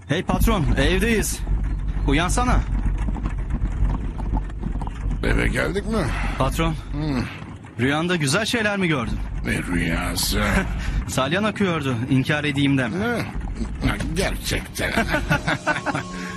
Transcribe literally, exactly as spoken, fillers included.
Hey patron, evdeyiz. Uyansana. Eve geldik mi? Patron, rüyanda güzel şeyler mi gördün? Ne rüyası? Salyan akıyordu, inkar edeyim deme. Ne? Gerçekten.